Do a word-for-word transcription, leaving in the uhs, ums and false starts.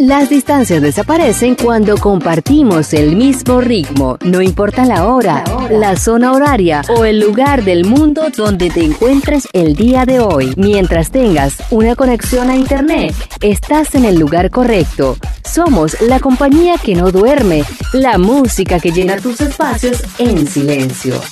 Las distancias desaparecen cuando compartimos el mismo ritmo. No importa la hora, la zona horaria o el lugar del mundo donde te encuentres el día de hoy. Mientras tengas una conexión a internet, estás en el lugar correcto. Somos la compañía que no duerme, la música que llena tus espacios en silencio.